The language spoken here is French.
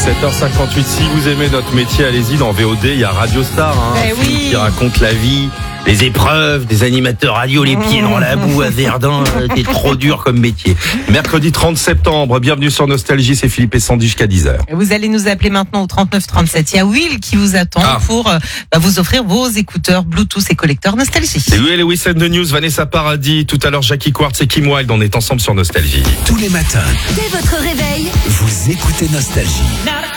7h58, si vous aimez notre métier, allez-y, dans VOD, il y a Radio Star, un film qui raconte la vie, les épreuves des animateurs radio, les pieds dans la boue à Verdun, c'est trop dur comme métier. Mercredi 30 septembre, bienvenue sur Nostalgie, c'est Philippe et Sandy jusqu'à 10h. Vous allez nous appeler maintenant au 39 37. Il y a Will qui vous attend pour vous offrir vos écouteurs Bluetooth et collecteurs Nostalgie. Et oui, les week-ends de news, Vanessa Paradis, tout à l'heure Jackie Quartz et Kim Wilde, on est ensemble sur Nostalgie. Tous les matins, Dès votre réveil, vous écoutez Nostalgie.